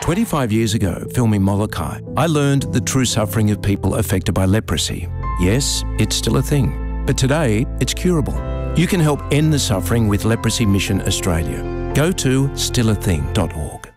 25 years ago, filming Molokai, I learned the true suffering of people affected by leprosy. Yes, it's still a thing, but today it's curable. You can help end the suffering with Leprosy Mission Australia. Go to stillathing.org.